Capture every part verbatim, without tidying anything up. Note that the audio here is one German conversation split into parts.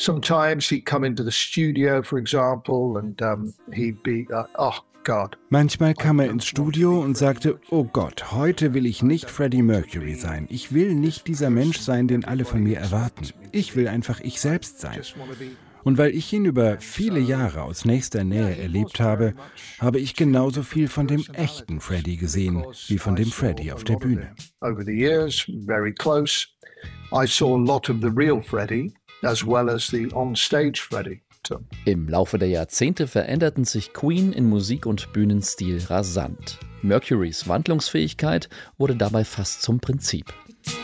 Sometimes he'd come into the studio, for example, and um, he'd be, uh, oh God. Manchmal kam er ins Studio und sagte, oh Gott, heute will ich nicht Freddie Mercury sein. Ich will nicht dieser Mensch sein, den alle von mir erwarten. Ich will einfach ich selbst sein. Und weil ich ihn über viele Jahre aus nächster Nähe erlebt habe, habe ich genauso viel von dem echten Freddie gesehen, wie von dem Freddie auf der Bühne. Over the years, very close, I saw a lot of the real Freddie, as well as the on-stage Freddie. Im Laufe der Jahrzehnte veränderten sich Queen in Musik und Bühnenstil rasant. Mercurys Wandlungsfähigkeit wurde dabei fast zum Prinzip.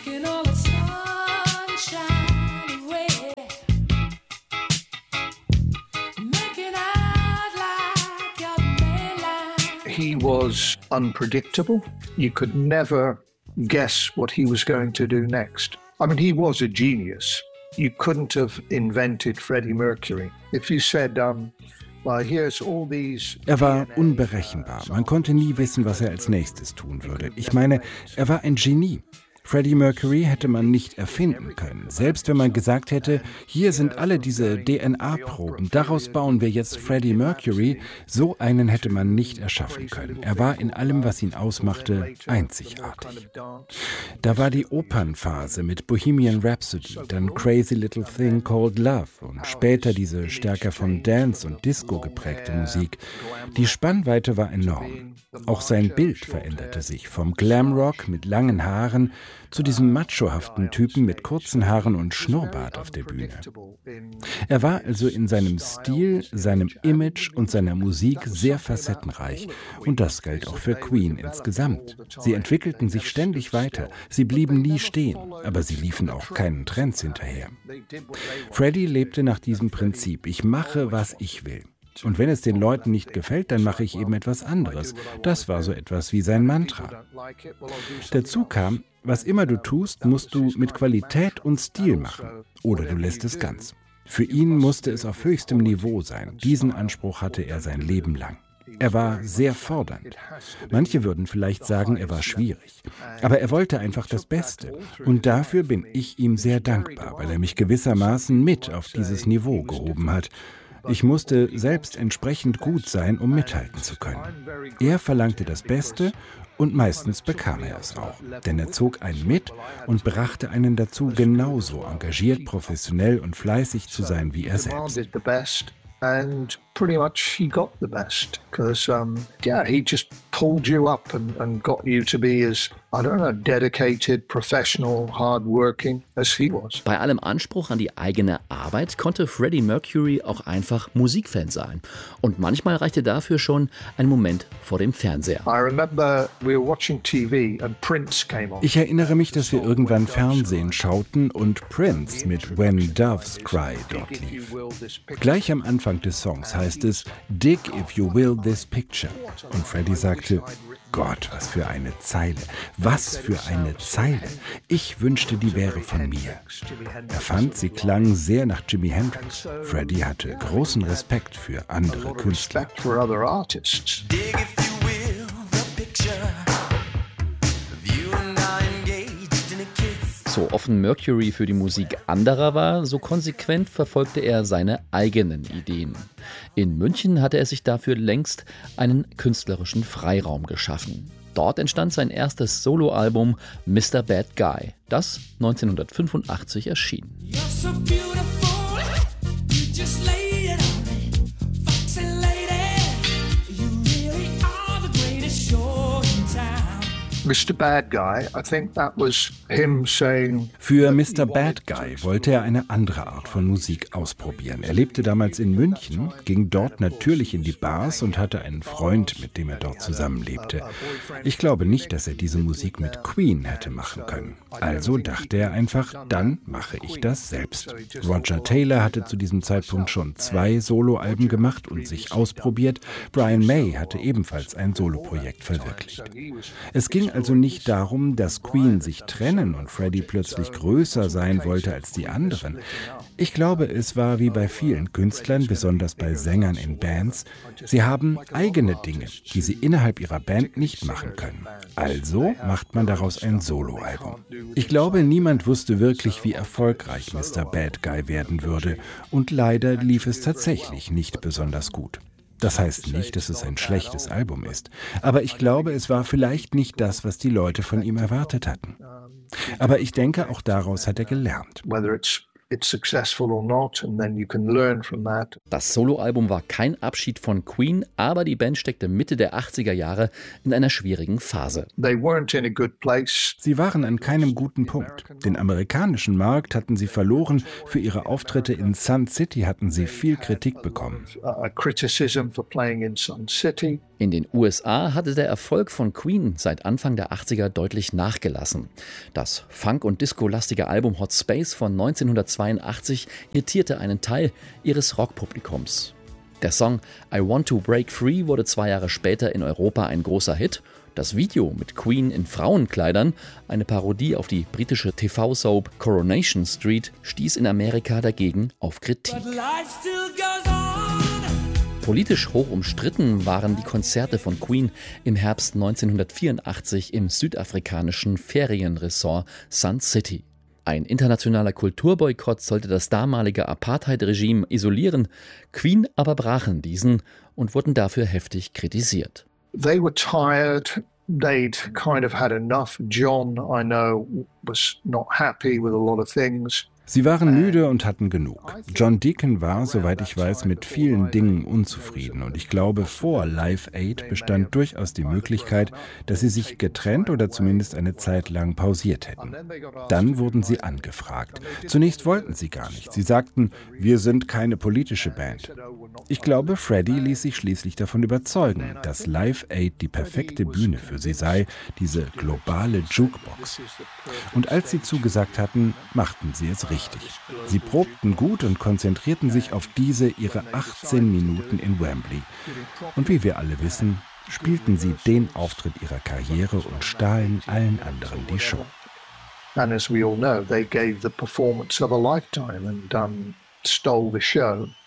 He was unpredictable. You could never guess what he was going to do next. I mean, he was a genius. You couldn't have invented Freddie Mercury. If you said, um, well, here's all these... Er war unberechenbar. Man konnte nie wissen, was er als nächstes tun würde. Ich meine, er war ein Genie. Freddie Mercury hätte man nicht erfinden können. Selbst wenn man gesagt hätte, hier sind alle diese D N A-Proben, daraus bauen wir jetzt Freddie Mercury, so einen hätte man nicht erschaffen können. Er war in allem, was ihn ausmachte, einzigartig. Da war die Opernphase mit Bohemian Rhapsody, dann Crazy Little Thing Called Love und später diese stärker von Dance und Disco geprägte Musik. Die Spannweite war enorm. Auch sein Bild veränderte sich vom Glamrock mit langen Haaren zu diesem machohaften Typen mit kurzen Haaren und Schnurrbart auf der Bühne. Er war also in seinem Stil, seinem Image und seiner Musik sehr facettenreich. Und das galt auch für Queen insgesamt. Sie entwickelten sich ständig weiter. Sie blieben nie stehen, aber sie liefen auch keinen Trends hinterher. Freddie lebte nach diesem Prinzip: Ich mache, was ich will. Und wenn es den Leuten nicht gefällt, dann mache ich eben etwas anderes. Das war so etwas wie sein Mantra. Dazu kam, was immer du tust, musst du mit Qualität und Stil machen. Oder du lässt es ganz. Für ihn musste es auf höchstem Niveau sein. Diesen Anspruch hatte er sein Leben lang. Er war sehr fordernd. Manche würden vielleicht sagen, er war schwierig. Aber er wollte einfach das Beste. Und dafür bin ich ihm sehr dankbar, weil er mich gewissermaßen mit auf dieses Niveau gehoben hat. Ich musste selbst entsprechend gut sein, um mithalten zu können. Er verlangte das Beste und meistens bekam er es auch. Denn er zog einen mit und brachte einen dazu, genauso engagiert, professionell und fleißig zu sein wie er selbst. And pretty much he got the best because, um, yeah, he just pulled you up and, and got you to be as, I don't know, dedicated, professional, hardworking as he was. Bei allem Anspruch an die eigene Arbeit konnte Freddie Mercury auch einfach Musikfan sein. Und manchmal reichte dafür schon ein Moment vor dem Fernseher. I remember we were watching T V and Prince came on. Ich erinnere mich, dass wir irgendwann Fernsehen schauten und Prince mit When Doves Cry dort lief. Gleich am Anfang des Songs heißt es, Dig if you will this picture. Und Freddie sagte, Gott, was für eine Zeile, was für eine Zeile. Ich wünschte, die wäre von mir. Er fand, sie klang sehr nach Jimi Hendrix. Freddie hatte großen Respekt für andere Künstler. So offen Mercury für die Musik anderer war, so konsequent verfolgte er seine eigenen Ideen. In München hatte er sich dafür längst einen künstlerischen Freiraum geschaffen. Dort entstand sein erstes Soloalbum Mister Bad Guy, das neunzehnhundertfünfundachtzig erschien. Mister Bad Guy, I think that was him saying... Für Mister Bad Guy wollte er eine andere Art von Musik ausprobieren. Er lebte damals in München, ging dort natürlich in die Bars und hatte einen Freund, mit dem er dort zusammenlebte. Ich glaube nicht, dass er diese Musik mit Queen hätte machen können. Also dachte er einfach, dann mache ich das selbst. Roger Taylor hatte zu diesem Zeitpunkt schon zwei Soloalben gemacht und sich ausprobiert. Brian May hatte ebenfalls ein Soloprojekt verwirklicht. Es ging also nicht darum, dass Queen sich trennte Lennon und Freddie plötzlich größer sein wollte als die anderen. Ich glaube, es war wie bei vielen Künstlern, besonders bei Sängern in Bands. Sie haben eigene Dinge, die sie innerhalb ihrer Band nicht machen können. Also macht man daraus ein Soloalbum. Ich glaube, niemand wusste wirklich, wie erfolgreich Mister Bad Guy werden würde. Und leider lief es tatsächlich nicht besonders gut. Das heißt nicht, dass es ein schlechtes Album ist. Aber ich glaube, es war vielleicht nicht das, was die Leute von ihm erwartet hatten. Aber ich denke, auch daraus hat er gelernt. Das Soloalbum war kein Abschied von Queen, aber die Band steckte Mitte der achtziger Jahre in einer schwierigen Phase. Sie waren an keinem guten Punkt. Den amerikanischen Markt hatten sie verloren. Für ihre Auftritte in Sun City hatten sie viel Kritik bekommen. In den U S A hatte der Erfolg von Queen seit Anfang der achtziger deutlich nachgelassen. Das Funk- und Disco-lastige Album Hot Space von neunzehnhundertzweiundachtzig irritierte einen Teil ihres Rockpublikums. Der Song I Want to Break Free wurde zwei Jahre später in Europa ein großer Hit. Das Video mit Queen in Frauenkleidern, eine Parodie auf die britische T V-Soap Coronation Street, stieß in Amerika dagegen auf Kritik. Politisch hoch umstritten waren die Konzerte von Queen im Herbst neunzehnhundertvierundachtzig im südafrikanischen Ferienresort Sun City. Ein internationaler Kulturboykott sollte das damalige Apartheid-Regime isolieren. Queen aber brachen diesen und wurden dafür heftig kritisiert. They were tired. They'd kind of had enough. John, I know, was not happy with a lot of things. Sie waren müde und hatten genug. John Deacon war, soweit ich weiß, mit vielen Dingen unzufrieden. Und ich glaube, vor Live Aid bestand durchaus die Möglichkeit, dass sie sich getrennt oder zumindest eine Zeit lang pausiert hätten. Dann wurden sie angefragt. Zunächst wollten sie gar nicht. Sie sagten, wir sind keine politische Band. Ich glaube, Freddie ließ sich schließlich davon überzeugen, dass Live Aid die perfekte Bühne für sie sei, diese globale Jukebox. Und als sie zugesagt hatten, machten sie es richtig. Richtig. Sie probten gut und konzentrierten sich auf diese ihre achtzehn Minuten in Wembley. Und wie wir alle wissen, spielten sie den Auftritt ihrer Karriere und stahlen allen anderen die Show. And as we all know, they gave the performance of a lifetime and um, stole the show.